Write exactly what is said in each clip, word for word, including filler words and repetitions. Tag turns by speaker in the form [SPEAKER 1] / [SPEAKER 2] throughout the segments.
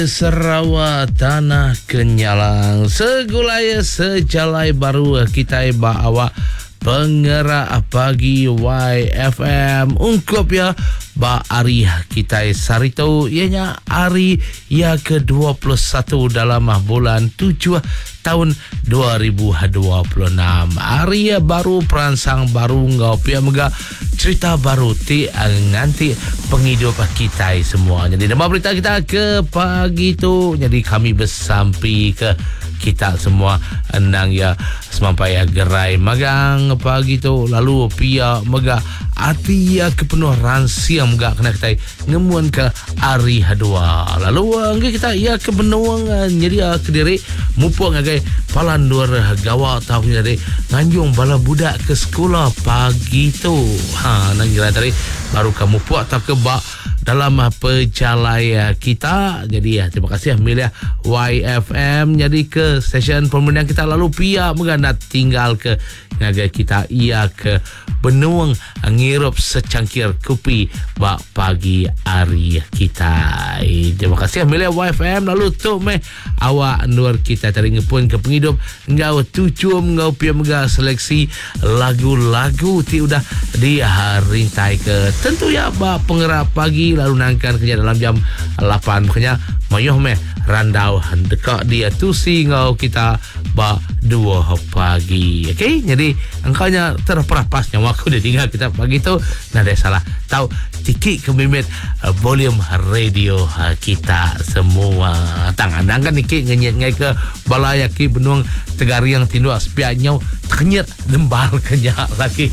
[SPEAKER 1] Sarawak tanah kenyalang segulai sejalai baru kita bawa penggerak pagi Y F M ungkup ya ba hari kita sarito ianya hari ya ke dua puluh satu dalam bulan tujuh tahun dua ribu dua puluh enam. Hari baru perangsang baru ngau pia mega cerita baru ti nganti penghidup kita semua. Jadi nama berita kita ke pagi tu, jadi kami bersampai ke kita semua endang ya semampai ya gerai magang pagi tu lalu pia mega hati ya kepenuh ransia mega kena kita ngemuan ke hari dua lalu angge kita ya kebenuang jadi ya kediri mupo ngagai palan luar gawa tahu jadi nganjung bala budak ke sekolah pagi tu ha nang kira tadi baru kamu puak tak kebak dalam perjalanan kita. Jadi ya terima kasih milih Y F M jadi ke stesen pemenang kita lalu pia mengandat tinggal ke ngaga kita ia ke benuang ngirup secangkir kopi bak pagi hari kita. Terima kasih milih Y F M lalu tu meh awak nur kita tadi ngepun ke penghidup ngau tucum ngau pia mega seleksi lagu-lagu ti udah di hari tai ke tentu ya bak penggerak pagi lalu nangkan kerja dalam jam lapan makanya mayuh meh randau dekat dia tu singau kita ba dua pagi. Okey, jadi angkanya terperapas nyawa aku dia tinggal kita pagi tu nah ada salah tahu tikik kemimit uh, volume radio uh, kita semua tangan kan nikik ngenyet ngai ke balaya ki benuang tegari yang tindu aspianya ternyet lembal kenyak lagi.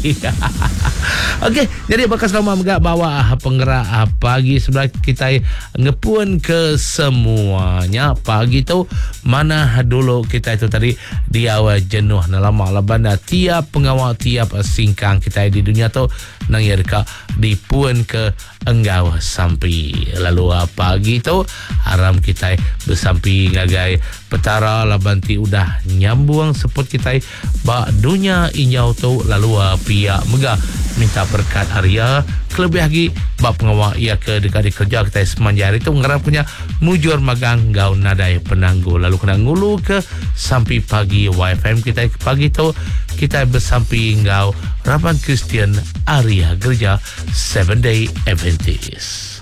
[SPEAKER 1] Okey, jadi bekas lama megak bawa penggerak pagi sebelah kita ngepun ke semuanya pagi tu mana dulu kita itu tadi di awal jenuh lama labanda tiap pengawal tiap singkang kita di dunia tu nang ya dekat di pun ke enggau sampai lalu pagi tu haram kita bersampai ngagai petara labanti udah nyambung seput kita ba dunia inyau tu lalu pihak mega minta berkat Arya kelebih lagi bab pengawal ia ke dekat di kerja kita semanjari tu ngarap punya mujur magang gau nadai penanggu lalu kena ngulu ke sampai pagi Y F M kita pagi tu kita bersampai ngau Raban Kristian Arya Gereja Seven Day Adventist.